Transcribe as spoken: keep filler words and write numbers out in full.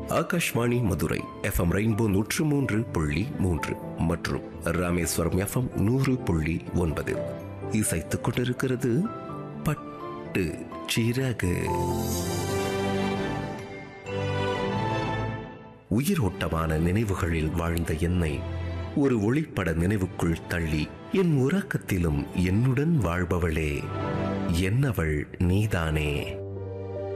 Akashvani Madurai FM rainbow நூற்று மூன்று புள்ளி மூன்று மற்றும் ராமேஸ்வரம் எஃப்எம் நூறு புள்ளி ஒன்பது இசைத்துக் கொண்டிருக்கிறது பட்டு சிறகு. உயிரோட்டமான நினைவுகளில் வாழ்ந்த என்னை ஒரு ஒளிப்பட நினைவுக்குள் தள்ளி என் உறக்கத்திலும் என்னுடன் வாழ்பவளே, என்னவள் நீதானே.